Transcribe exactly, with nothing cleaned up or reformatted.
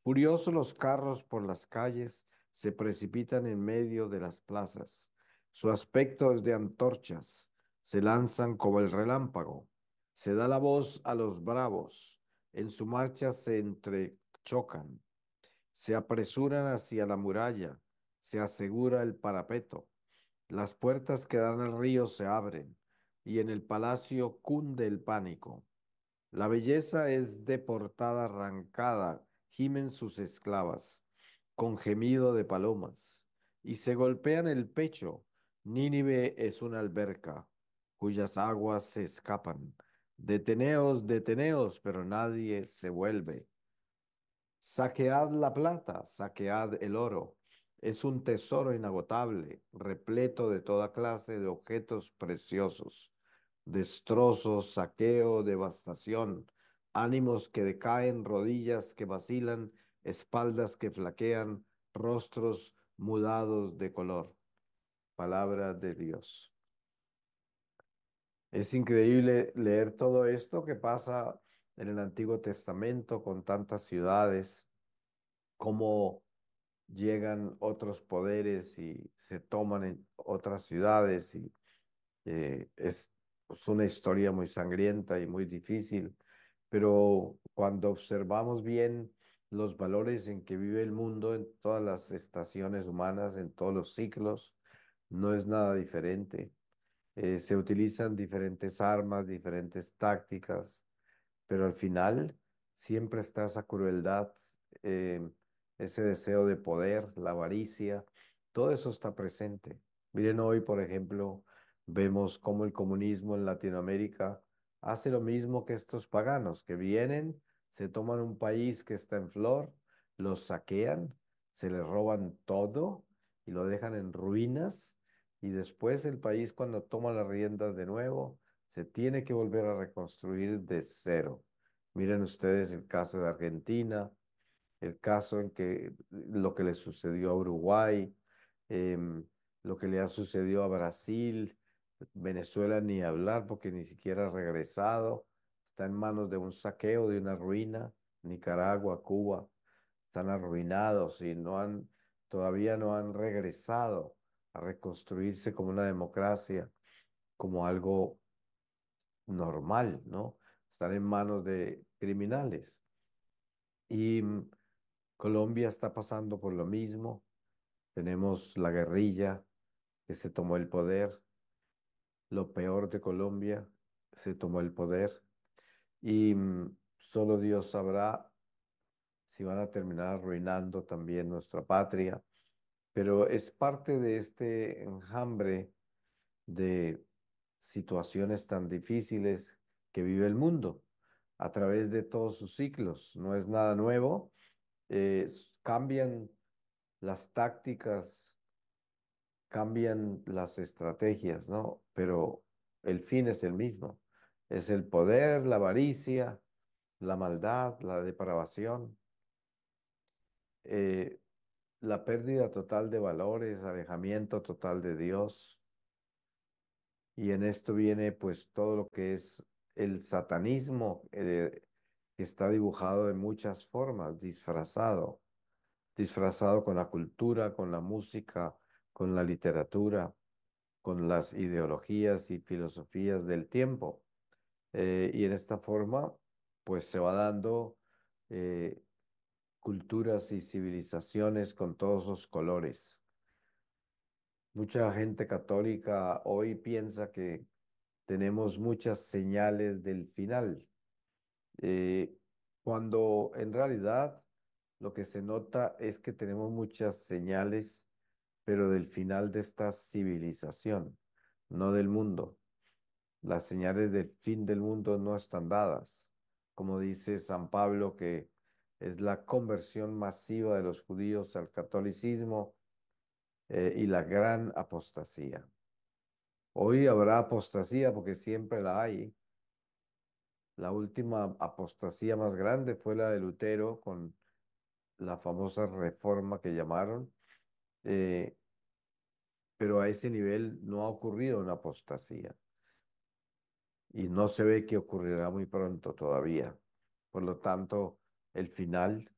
Furiosos los carros por las calles se precipitan en medio de las plazas. Su aspecto es de antorchas, se lanzan como el relámpago. Se da la voz a los bravos, en su marcha se entrechocan, se apresuran hacia la muralla, se asegura el parapeto. Las puertas que dan al río se abren y en el palacio cunde el pánico. La belleza es de portada arrancada, gimen sus esclavas, con gemido de palomas, y se golpean el pecho. Nínive es una alberca, cuyas aguas se escapan. Deteneos, deteneos, pero nadie se vuelve. Saquead la plata, saquead el oro. Es un tesoro inagotable, repleto de toda clase de objetos preciosos. Destrozos, saqueo, devastación, ánimos que decaen, rodillas que vacilan, espaldas que flaquean, rostros mudados de color. Palabra de Dios. Es increíble leer todo esto que pasa en el Antiguo Testamento con tantas ciudades, cómo llegan otros poderes y se toman en otras ciudades y eh, es, es una historia muy sangrienta y muy difícil, pero cuando observamos bien los valores en que vive el mundo en todas las estaciones humanas, en todos los ciclos, no es nada diferente. Eh, se utilizan diferentes armas, diferentes tácticas, pero al final siempre está esa crueldad, eh, ese deseo de poder, la avaricia, todo eso está presente. Miren, hoy, por ejemplo, vemos cómo el comunismo en Latinoamérica hace lo mismo que estos paganos, que vienen, se toman un país que está en flor, los saquean, se les roban todo y lo dejan en ruinas, y después el país, cuando toma las riendas de nuevo, se tiene que volver a reconstruir de cero. Miren ustedes el caso de Argentina, el caso en que lo que le sucedió a Uruguay, em, lo que le ha sucedido a Brasil, Venezuela ni hablar porque ni siquiera ha regresado, está en manos de un saqueo, de una ruina, Nicaragua, Cuba, están arruinados y no han, todavía no han regresado a reconstruirse como una democracia, como algo normal, ¿no? Están en manos de criminales. Y mm, Colombia está pasando por lo mismo. Tenemos la guerrilla que se tomó el poder. Lo peor de Colombia se tomó el poder. Y mm, solo Dios sabrá si van a terminar arruinando también nuestra patria. Pero es parte de este enjambre de situaciones tan difíciles que vive el mundo a través de todos sus ciclos. No es nada nuevo. Eh, s- cambian las tácticas, cambian las estrategias, ¿no? Pero el fin es el mismo. Es el poder, la avaricia, la maldad, la depravación, eh, la pérdida total de valores, alejamiento total de Dios. Y en esto viene pues todo lo que es el satanismo, eh, que está dibujado de muchas formas, disfrazado, disfrazado con la cultura, con la música, con la literatura, con las ideologías y filosofías del tiempo. Eh, y en esta forma pues se va dando eh, culturas y civilizaciones con todos esos colores. Mucha gente católica hoy piensa que tenemos muchas señales del final, eh, cuando en realidad lo que se nota es que tenemos muchas señales, pero del final de esta civilización, no del mundo. Las señales del fin del mundo no están dadas, como dice San Pablo, que es la conversión masiva de los judíos al catolicismo, eh, y la gran apostasía. Hoy habrá apostasía porque siempre la hay. La última apostasía más grande fue la de Lutero con la famosa reforma que llamaron, eh, pero a ese nivel no ha ocurrido una apostasía y no se ve que ocurrirá muy pronto todavía. Por lo tanto, el final